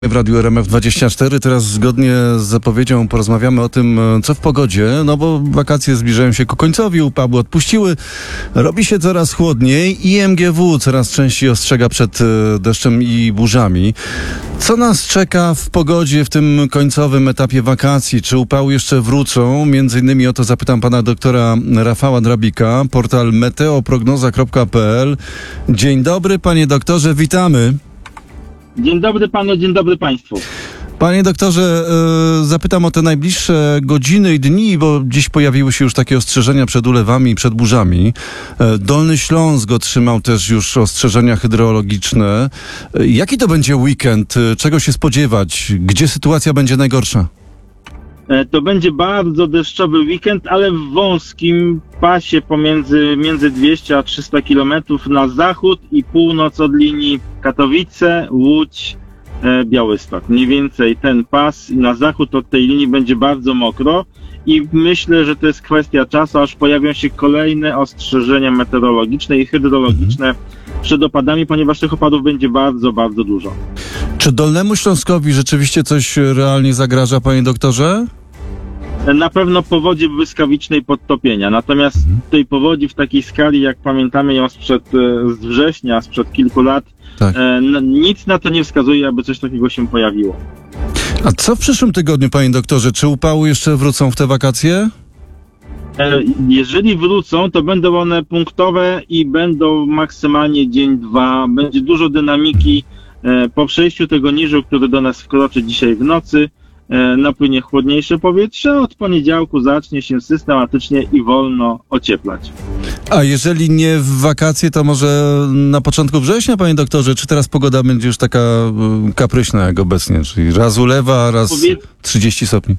W Radiu RMF24 teraz zgodnie z zapowiedzią porozmawiamy o tym, co w pogodzie, no bo wakacje zbliżają się ku końcowi, upały odpuściły, robi się coraz chłodniej i MGW coraz częściej ostrzega przed deszczem i burzami. Co nas czeka w pogodzie w tym końcowym etapie wakacji? Czy upały jeszcze wrócą? Między innymi o to zapytam pana doktora Rafała Drabika, portal meteoprognoza.pl. Dzień dobry, panie doktorze, witamy. Dzień dobry panu, dzień dobry państwu. Panie doktorze, zapytam o te najbliższe godziny i dni, bo dziś pojawiły się już takie ostrzeżenia przed ulewami i przed burzami. Dolny Śląsk otrzymał też już ostrzeżenia hydrologiczne. Jaki to będzie weekend? Czego się spodziewać? Gdzie sytuacja będzie najgorsza? To będzie bardzo deszczowy weekend, ale w wąskim pasie między 200 a 300 kilometrów na zachód i północ od linii Katowice, Łódź, Białystok. Mniej więcej ten pas na zachód od tej linii będzie bardzo mokro i myślę, że to jest kwestia czasu, aż pojawią się kolejne ostrzeżenia meteorologiczne i hydrologiczne przed opadami, ponieważ tych opadów będzie bardzo, bardzo dużo. Czy Dolnemu Śląskowi rzeczywiście coś realnie zagraża, panie doktorze? Na pewno powodzi błyskawicznej podtopienia, natomiast tej powodzi w takiej skali, jak pamiętamy ją z września, sprzed kilku lat, tak. Nic na to nie wskazuje, aby coś takiego się pojawiło. A co w przyszłym tygodniu, panie doktorze? Czy upały jeszcze wrócą w te wakacje? Jeżeli wrócą, to będą one punktowe i będą maksymalnie dzień, dwa. Będzie dużo dynamiki po przejściu tego niżu, który do nas wkroczy dzisiaj w nocy. Napłynie chłodniejsze powietrze, od poniedziałku zacznie się systematycznie i wolno ocieplać. A jeżeli nie w wakacje, to może na początku września, panie doktorze, czy teraz pogoda będzie już taka kapryśna jak obecnie, czyli raz ulewa, raz 30 stopni?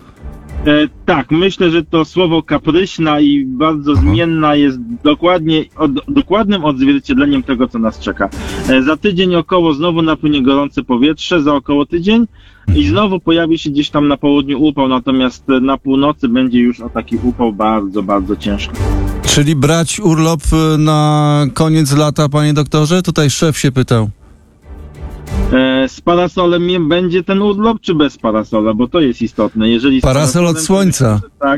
Tak, myślę, że to słowo kapryśna i bardzo zmienna jest dokładnym odzwierciedleniem tego, co nas czeka. Za tydzień około znowu napłynie gorące powietrze, za około tydzień i znowu pojawi się gdzieś tam na południu upał, natomiast na północy będzie już o taki upał bardzo, bardzo ciężki. Czyli brać urlop na koniec lata, panie doktorze? Tutaj szef się pytał. Z parasolem będzie ten urlop, czy bez parasola? Bo to jest istotne. Jeżeli parasol od słońca. Tak.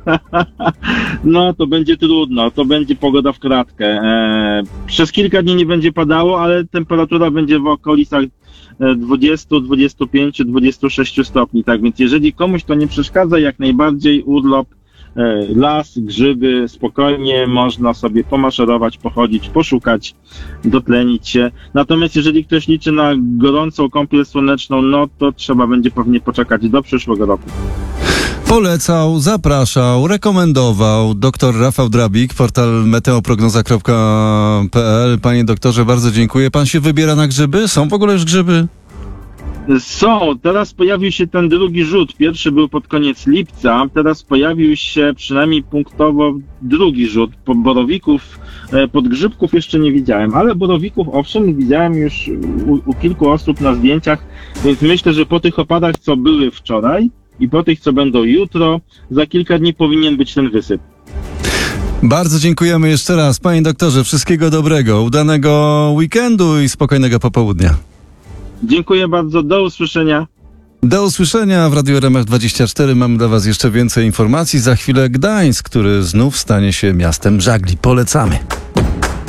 No to będzie trudno. To będzie pogoda w kratkę. Przez kilka dni nie będzie padało, ale temperatura będzie w okolicach 20, 25, 26 stopni. Tak więc jeżeli komuś to nie przeszkadza, jak najbardziej urlop, las, grzyby, spokojnie można sobie pomaszerować, pochodzić, poszukać, dotlenić się. Natomiast jeżeli ktoś liczy na gorącą kąpiel słoneczną, no to trzeba będzie pewnie poczekać do przyszłego roku. Polecał, zapraszał, rekomendował dr Rafał Drabik, portal meteoprognoza.pl. Panie doktorze, bardzo dziękuję. Pan się wybiera na grzyby? Są w ogóle już grzyby? Są. Teraz pojawił się ten drugi rzut. Pierwszy był pod koniec lipca. Teraz pojawił się przynajmniej punktowo drugi rzut. Borowików, podgrzybków jeszcze nie widziałem, ale borowików owszem widziałem już u kilku osób na zdjęciach, więc myślę, że po tych opadach, co były wczoraj i po tych, co będą jutro, za kilka dni powinien być ten wysyp. Bardzo dziękujemy jeszcze raz. Panie doktorze, wszystkiego dobrego, udanego weekendu i spokojnego popołudnia. Dziękuję bardzo, do usłyszenia. Do usłyszenia w Radiu RMF24. Mamy dla was jeszcze więcej informacji. Za chwilę Gdańsk, który znów stanie się miastem żagli. Polecamy.